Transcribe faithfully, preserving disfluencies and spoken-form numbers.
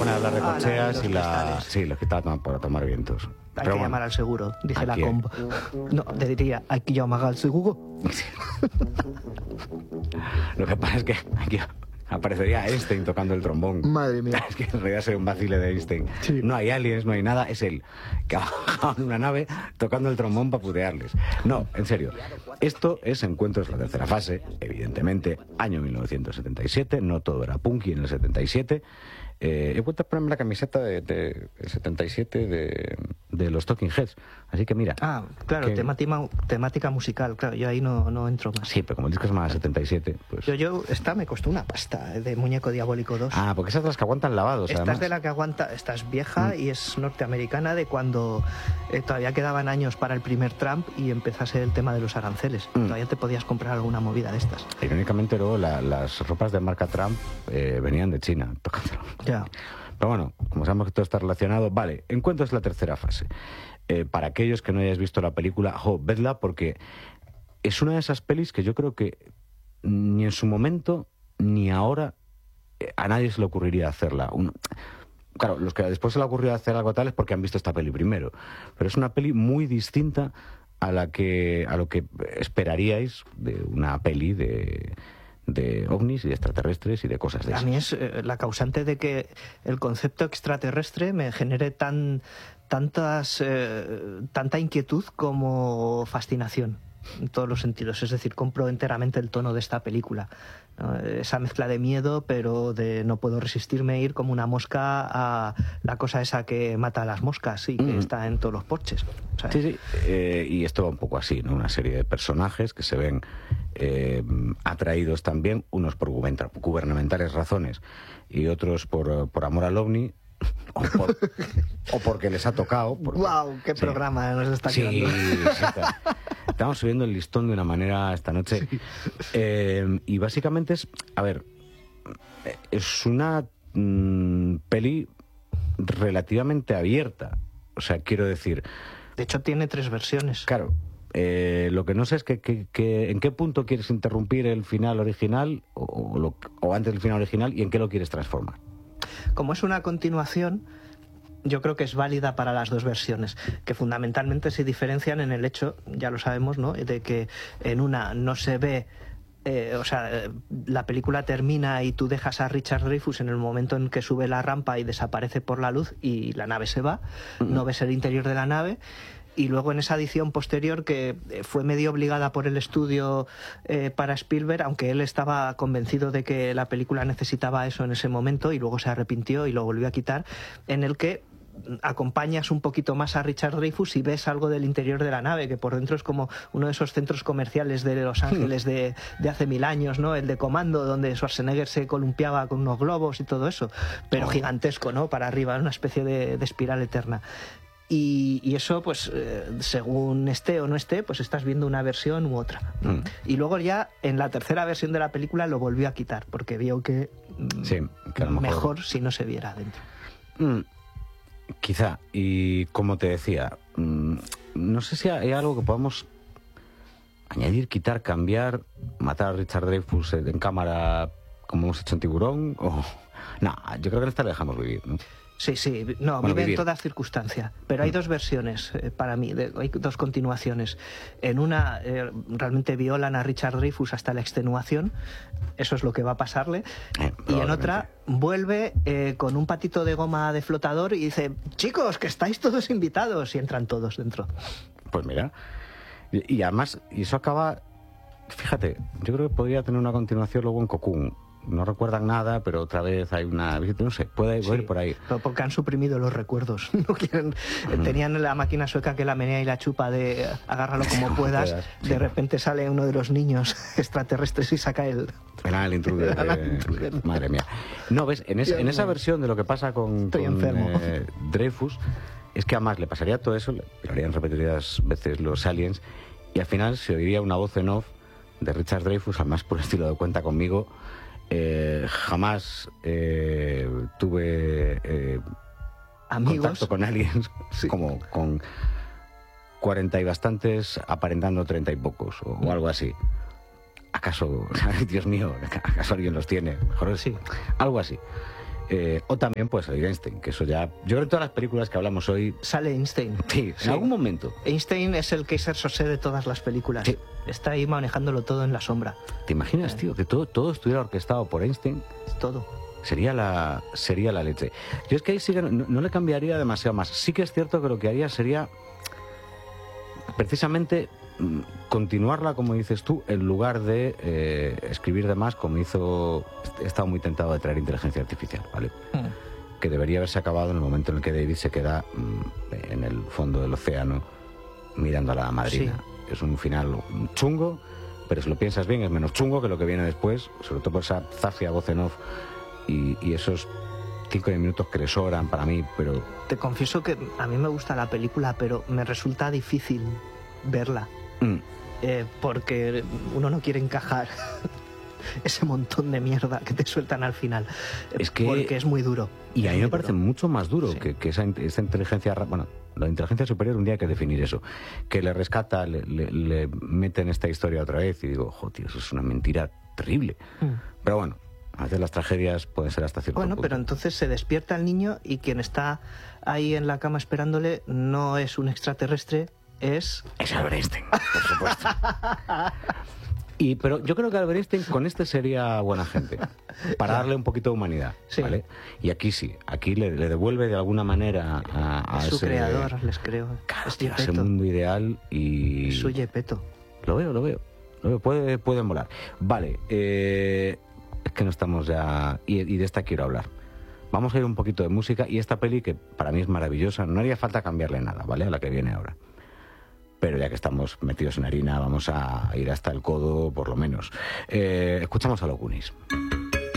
pone a hablar de Ah, cocheas la- y los la... cristales. Sí, los quitaba para tomar vientos. Hay Pero que bueno, llamar al seguro, dice la aquí- comp. No, te diría, hay que llamar al seguro. Lo que pasa es que aquí aparecería Einstein tocando el trombón. Madre mía. Es que en realidad sería un vacile de Einstein. Sí. No hay aliens, no hay nada, es él, que ha bajado en una nave tocando el trombón para putearles. No, en serio. Esto es Encuentros, la tercera fase, evidentemente, año mil novecientos setenta y siete, no todo era punky en el setenta y siete. Eh, he vuelto a ponerme la camiseta de, de, del setenta y siete de, de los Talking Heads, así que mira. Ah, claro, que- temática, temática musical, claro, yo ahí no, no entro más. Sí, pero como el disco es más setenta y siete, pues... Yo, yo, esta me costó una pasta, eh, de Muñeco Diabólico dos. Ah, porque esas son las que aguantan lavados, Esta además. es de la que aguanta, esta es vieja Mm. y es norteamericana, de cuando eh, todavía quedaban años para el primer Trump y empezase el tema de los aranceles. Mm. Todavía te podías comprar alguna movida de estas. Irónicamente, luego la- las ropas de marca Trump eh, venían de China. Tocándolo. Ya. Pero bueno, como sabemos que todo está relacionado, vale, Encuentros es la tercera fase. Eh, para aquellos que no hayáis visto la película, jo, vedla porque es una de esas pelis que yo creo que ni en su momento ni ahora eh, a nadie se le ocurriría hacerla. Un- Claro, los que después se le ha ocurrido hacer algo tal es porque han visto esta peli primero. Pero es una peli muy distinta a la que a lo que esperaríais de una peli de, de ovnis y de extraterrestres y de cosas de A esas. mí es eh, la causante de que el concepto extraterrestre me genere tan tantas eh, tanta inquietud como fascinación en todos los sentidos. Es decir, compro enteramente el tono de esta película, ¿no? Esa mezcla de miedo, pero de no puedo resistirme a ir como una mosca a la cosa esa que mata a las moscas y que Mm. está en todos los porches. O sea, Sí, sí, eh, y esto va un poco así, ¿no? Una serie de personajes que se ven eh, atraídos también, unos por gubernamental- gubernamentales razones y otros por, por amor al ovni, o, por- o porque les ha tocado. porque- ¡Guau! ¡Qué Sí. programa nos está Sí, quedando! sí, está. Estamos subiendo el listón de una manera esta noche. Eh, y básicamente es, a ver, es una mm, peli relativamente abierta. O sea, quiero decir, De hecho, tiene tres versiones. claro, eh, lo que no sé es que, que- que- en qué punto quieres interrumpir el final original o, o lo- o antes del final original y en qué lo quieres transformar. Como es una continuación, yo creo que es válida para las dos versiones, que fundamentalmente se diferencian en el hecho, ya lo sabemos, ¿no?, de que en una no se ve, eh, o sea, eh, la película termina y tú dejas a Richard Dreyfuss en el momento en que sube la rampa y desaparece por la luz y la nave se va, no ves el interior de la nave. Y luego en esa edición posterior, que eh, fue medio obligada por el estudio eh, para Spielberg, aunque él estaba convencido de que la película necesitaba eso en ese momento y luego se arrepintió y lo volvió a quitar, en el que mm, acompañas un poquito más a Richard Dreyfuss y ves algo del interior de la nave, que por dentro es como uno de esos centros comerciales de Los Ángeles de, de hace mil años, ¿no? El de Comando, donde Schwarzenegger se columpiaba con unos globos y todo eso, pero gigantesco, ¿no? Para arriba, una especie de, de espiral eterna. Y, y eso, pues, eh, según esté o no esté, pues estás viendo una versión u otra, ¿no? Mm. Y luego ya en la tercera versión de la película lo volvió a quitar, porque vio que, mm, Sí, que a lo mejor- mejor si no se viera adentro. Mm, quizá, y como te decía, mm, no sé si hay algo que podamos añadir, quitar, cambiar, matar a Richard Dreyfuss en cámara como hemos hecho en Tiburón, o... No, yo creo que en esta le dejamos vivir, ¿no? Sí, sí, no, Bueno, vive en vivir. todas circunstancias, pero hay Mm. dos versiones eh, para mí, de- hay dos continuaciones. En una eh, realmente violan a Richard Dreyfuss hasta la extenuación, eso es lo que va a pasarle, Eh, y en otra probablemente. vuelve eh, con un patito de goma de flotador y dice, chicos, que estáis todos invitados, y entran todos dentro. Pues mira, y, y además, y eso acaba, fíjate, yo creo que podría tener una continuación luego en Cocoon. No recuerdan nada, pero otra vez hay una... No sé, puede Sí, ir por ahí. pero porque han suprimido los recuerdos. No quieren, eh, tenían la máquina sueca que la menea y la chupa de eh, agárralo como Como puedas. puedas, De sí. repente sale uno de los niños extraterrestres y saca el... El Alien Intruder. El de- Alien Intruder. Madre mía. No, ves, en, es- Dios en esa mío. versión de lo que pasa con, Estoy con, enfermo. eh, Dreyfuss, es que además le pasaría todo eso, le lo harían repetidas veces los aliens, y al final se oiría una voz en off de Richard Dreyfuss, además por estilo de Cuenta Conmigo. Eh, jamás eh, tuve eh, Amigos. contacto con aliens, Sí. como con cuarenta y bastantes aparentando treinta y pocos, o, o algo así. ¿Acaso, Dios mío, acaso alguien los tiene? Mejor Sí. algo así. Eh, o también puede salir Einstein, que eso ya... Yo creo que en todas las películas que hablamos hoy... Sale Einstein. Sí, Sí. en algún momento. Einstein es el Kaiser Sosé de todas las películas. Sí. Está ahí manejándolo todo en la sombra. ¿Te imaginas, tío, que todo, todo estuviera orquestado por Einstein? Es todo. Sería la, sería la leche. Yo es que ahí sí que no, no le cambiaría demasiado más. Sí que es cierto que lo que haría sería precisamente mm, continuarla, como dices tú, en lugar de eh, escribir de más, como hizo... He estado muy tentado de traer inteligencia artificial, ¿vale? Mm. Que debería haberse acabado en el momento en el que David se queda mm, en el fondo del océano mirando a la madrina. Sí. Es un final chungo, pero si lo piensas bien es menos chungo que lo que viene después, sobre todo por esa zafia voz en off y, y esos cinco o diez minutos que le sobran para mí, pero... Te confieso que a mí me gusta la película, pero me resulta difícil verla. Mm. Eh, porque uno no quiere encajar ese montón de mierda que te sueltan al final. Es que... Porque es muy duro. Y a mí me parece duro. mucho más duro Sí. que, que esa, esa inteligencia... Bueno, la inteligencia superior un día hay que definir eso. Que le rescata, le, le, le mete en esta historia otra vez y digo, jo, tío, eso es una mentira terrible. Mm. Pero bueno, a veces las tragedias pueden ser hasta cierto Bueno, punto. pero entonces se despierta el niño y quien está ahí en la cama esperándole no es un extraterrestre, es... Es Albert Einstein, por supuesto. Y, pero yo creo que Albert Einstein con este sería buena gente, para darle un poquito de humanidad, Sí. ¿vale? Y aquí sí, aquí le, le devuelve de alguna manera a, a Es su ese, creador, les creo. claro, Es tío, a ese Gepetto. mundo ideal y... Es su Gepetto. Lo veo, lo veo. Lo veo. Puede, puede molar. Vale, eh, es que no estamos ya... Y, y de esta quiero hablar. Vamos a ir un poquito de música y esta peli que para mí es maravillosa, no haría falta cambiarle nada, ¿vale? A la que viene ahora. Pero ya que estamos metidos en harina, vamos a ir hasta el codo, por lo menos. Eh, escuchamos a los Goonies.